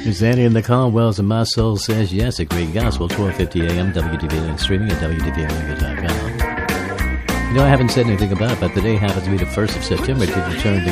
There's Annie in the Caldwells, and my soul says yes. A great gospel, 12:50 a.m. WDVA and streaming at WDVA.com. You know, I haven't said anything about it, but the day happens to be the 1st of September. Did you turn the